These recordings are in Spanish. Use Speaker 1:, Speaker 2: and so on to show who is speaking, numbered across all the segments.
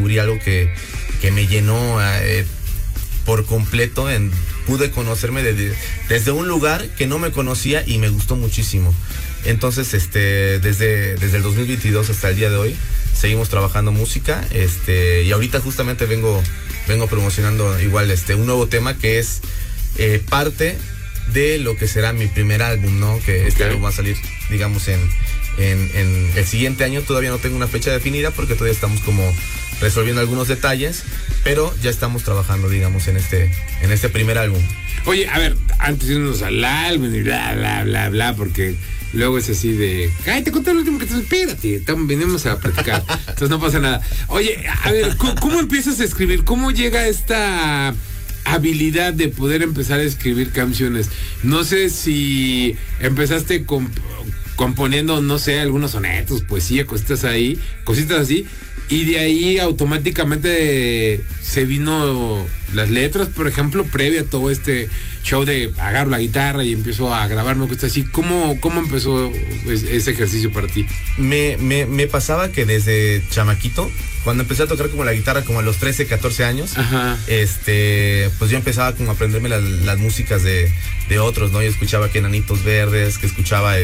Speaker 1: descubrí algo que me llenó por completo. Pude conocerme desde un lugar que no me conocía y me gustó muchísimo. Entonces, desde el 2022 hasta el día de hoy, seguimos trabajando música, y ahorita justamente vengo promocionando igual un nuevo tema que es parte de lo que será mi primer álbum, ¿no? Que este álbum va a salir, digamos, en el siguiente año. Todavía no tengo una fecha definida porque todavía estamos como resolviendo algunos detalles, pero ya estamos trabajando, digamos, en este primer álbum.
Speaker 2: Oye, a ver, antes de irnos al álbum y bla, bla, bla, bla, porque luego es así de, ay, te conté el último que te... Espérate, venimos a platicar, entonces no pasa nada. Oye, a ver, ¿cómo empiezas a escribir? ¿Cómo llega esta habilidad de poder empezar a escribir canciones? No sé si empezaste componiendo, no sé, algunos sonetos, poesía, cositas así, y de ahí automáticamente se vino las letras, por ejemplo, previa a todo este show de agarro la guitarra y empiezo a grabarme cosas así. ¿Cómo empezó ese ejercicio para ti?
Speaker 1: Me pasaba que desde chamaquito, cuando empecé a tocar como la guitarra como a los 13, 14 años,
Speaker 2: ajá,
Speaker 1: pues yo empezaba como a aprenderme las músicas de otros, ¿no? Yo escuchaba que Enanitos Verdes, que escuchaba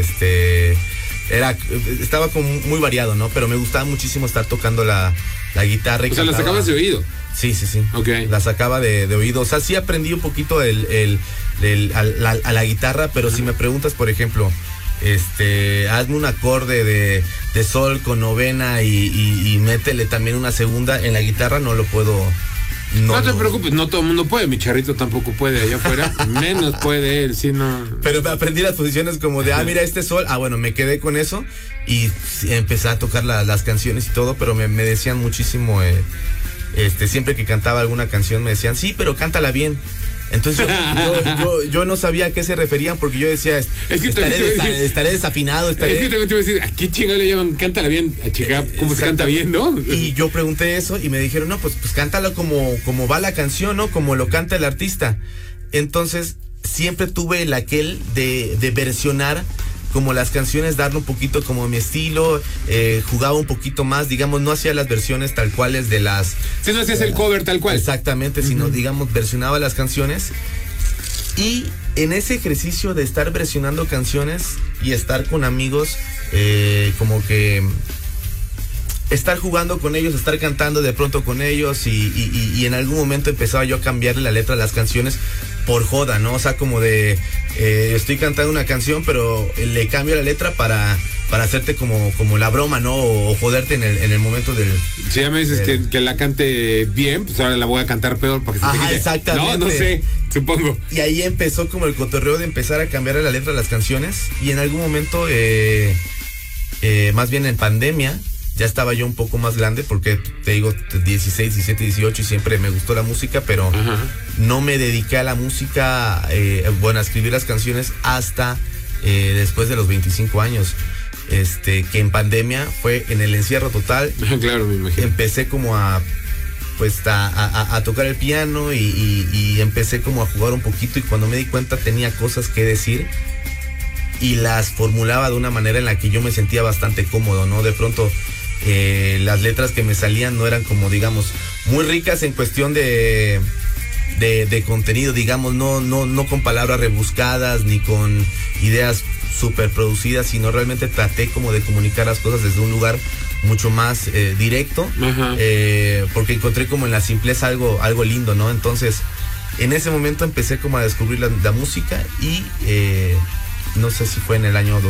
Speaker 1: estaba como muy variado, ¿no? Pero me gustaba muchísimo estar tocando la guitarra.
Speaker 2: O sea, ¿la sacabas de oído?
Speaker 1: Sí.
Speaker 2: Okay.
Speaker 1: La sacaba de oído. O sea, sí aprendí un poquito a la guitarra, pero si me preguntas, por ejemplo, hazme un acorde de sol con novena y métele también una segunda en la guitarra, no lo puedo.
Speaker 2: No te preocupes, no todo el mundo puede, mi charrito tampoco puede allá afuera, menos puede él, si no.
Speaker 1: Pero aprendí las posiciones como de, mira, sol, bueno, me quedé con eso y empecé a tocar las canciones y todo, pero me decían muchísimo, siempre que cantaba alguna canción me decían, sí, pero cántala bien. Entonces yo no sabía a qué se referían, porque yo decía, estaré desafinado, estaré...
Speaker 2: Es que también te voy a decir, ¿a qué chingada le llaman cántala bien? A chica, ¿cómo se canta bien, no?
Speaker 1: Y yo pregunté eso y me dijeron, no, pues cántalo como va la canción, ¿no? Como lo canta el artista. Entonces siempre tuve el aquel de versionar como las canciones, darle un poquito como mi estilo, jugaba un poquito más, digamos, no hacía las versiones tal cuales de las...
Speaker 2: Si no hacías el cover tal cual.
Speaker 1: Exactamente, sino, digamos, versionaba las canciones. Y en ese ejercicio de estar versionando canciones y estar con amigos, como que estar jugando con ellos, estar cantando de pronto con ellos y en algún momento empezaba yo a cambiarle la letra a las canciones por joda, ¿no? O sea, como de estoy cantando una canción, pero le cambio la letra para hacerte como la broma, ¿no? O joderte en el momento del...
Speaker 2: Si ya me dices que la cante bien, pues ahora la voy a cantar peor para que se te quite.
Speaker 1: Exactamente.
Speaker 2: No sé, supongo.
Speaker 1: Y ahí empezó como el cotorreo de empezar a cambiarle la letra a las canciones, y en algún momento, más bien en pandemia, ya estaba yo un poco más grande, porque te digo, 16, 17, 18, y siempre me gustó la música, pero ajá, no me dediqué a la música, a escribir las canciones hasta después de los 25 años. Que en pandemia fue en el encierro total.
Speaker 2: Claro, me imagino.
Speaker 1: Empecé como a tocar el piano y empecé como a jugar un poquito, y cuando me di cuenta tenía cosas que decir y las formulaba de una manera en la que yo me sentía bastante cómodo, ¿no? De pronto las letras que me salían no eran como, digamos, muy ricas en cuestión de contenido, digamos, no con palabras rebuscadas ni con ideas súper producidas, sino realmente traté como de comunicar las cosas desde un lugar mucho más directo, porque encontré como en la simpleza algo lindo, ¿no? Entonces, en ese momento empecé como a descubrir la música, y no sé si fue en el año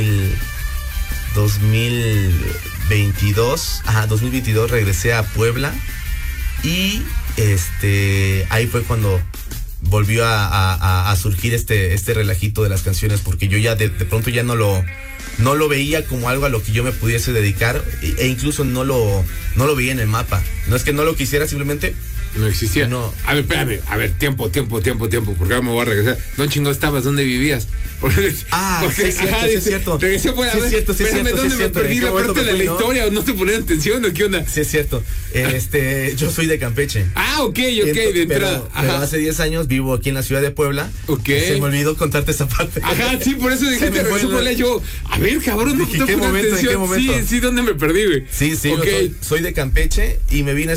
Speaker 1: 2022 regresé a Puebla, y ahí fue cuando volvió a surgir este relajito de las canciones, porque yo ya de pronto ya no lo veía como algo a lo que yo me pudiese dedicar, e incluso no lo veía en el mapa. No es que no lo quisiera, simplemente
Speaker 2: no existía.
Speaker 1: No.
Speaker 2: A ver, espérame, tiempo, porque ahora me voy a regresar. ¿Dónde chingo estabas? ¿Dónde vivías?
Speaker 1: Sí, es cierto.
Speaker 2: Regresé por
Speaker 1: ¿Dónde
Speaker 2: me perdí la parte de la historia? ¿O no te ponían atención o qué onda?
Speaker 1: Sí, es cierto. Yo soy de Campeche.
Speaker 2: Ok, de entrada.
Speaker 1: Pero hace 10 años vivo aquí en la ciudad de Puebla.
Speaker 2: Ok.
Speaker 1: Se me olvidó contarte esa parte.
Speaker 2: Sí, por eso dije, te regresé por allá. Yo, a ver, cabrón, no te ponían atención.
Speaker 1: ¿En qué momento?
Speaker 2: Sí, ¿dónde me perdí, güey?
Speaker 1: Sí, okay. Soy de Campeche y me vine